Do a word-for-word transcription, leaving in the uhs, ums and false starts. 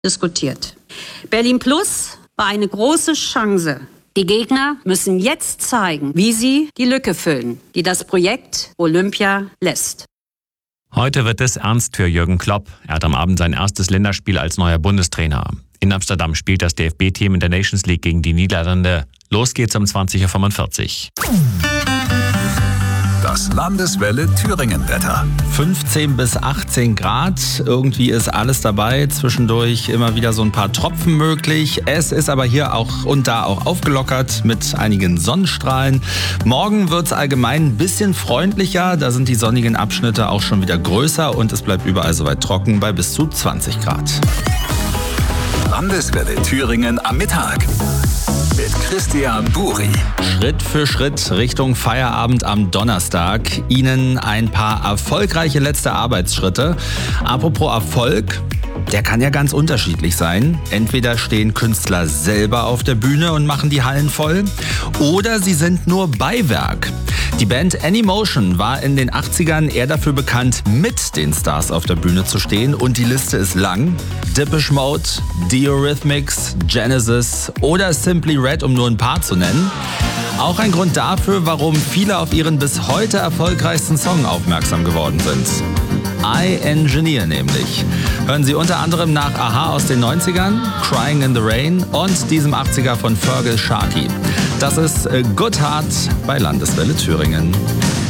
diskutiert. Berlin Plus war eine große Chance. Die Gegner müssen jetzt zeigen, wie sie die Lücke füllen, die das Projekt Olympia lässt. Heute wird es ernst für Jürgen Klopp. Er hat am Abend sein erstes Länderspiel als neuer Bundestrainer. In Amsterdam spielt das D F B-Team in der Nations League gegen die Niederlande. Los geht's um zwanzig Uhr fünfundvierzig. Das Landeswelle Thüringen-Wetter. fünfzehn bis achtzehn Grad, irgendwie ist alles dabei. Zwischendurch immer wieder so ein paar Tropfen möglich. Es ist aber hier auch und da auch aufgelockert mit einigen Sonnenstrahlen. Morgen wird es allgemein ein bisschen freundlicher. Da sind die sonnigen Abschnitte auch schon wieder größer und es bleibt überall soweit trocken bei bis zu zwanzig Grad. Landeswelle Thüringen am Mittag. Mit Christian Buri. Schritt für Schritt Richtung Feierabend am Donnerstag. Ihnen ein paar erfolgreiche letzte Arbeitsschritte. Apropos Erfolg, der kann ja ganz unterschiedlich sein. Entweder stehen Künstler selber auf der Bühne und machen die Hallen voll, oder sie sind nur Beiwerk. Die Band Anymotion war in den achtzigern eher dafür bekannt, mit den Stars auf der Bühne zu stehen, und die Liste ist lang. Depeche Mode, The Eurythmics, Genesis oder Simply Red, um nur ein paar zu nennen. Auch ein Grund dafür, warum viele auf ihren bis heute erfolgreichsten Song aufmerksam geworden sind. I Engineer nämlich. Hören Sie unter anderem nach Aha aus den neunzigern, Crying in the Rain und diesem achtziger von Fergal Sharkey. Das ist Good Heart bei Landeswelle Thüringen.